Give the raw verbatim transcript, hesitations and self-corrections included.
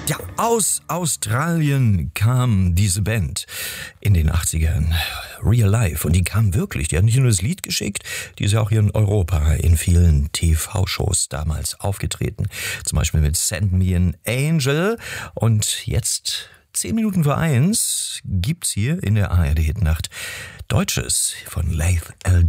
Ja, aus Australien kam diese Band in den achtzigern, Real Life. Und die kam wirklich, die hat nicht nur das Lied geschickt, die ist ja auch hier in Europa in vielen T V-Shows damals aufgetreten. Zum Beispiel mit Send Me an Angel. Und jetzt, zehn Minuten vor eins, gibt's hier in der A R D-Hitnacht Deutsches von Laith L D.